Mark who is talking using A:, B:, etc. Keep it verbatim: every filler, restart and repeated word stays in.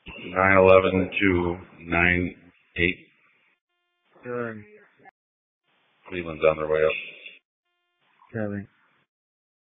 A: nine eleven to nine eight.
B: Good.
A: Cleveland's on their way up.
B: Copy.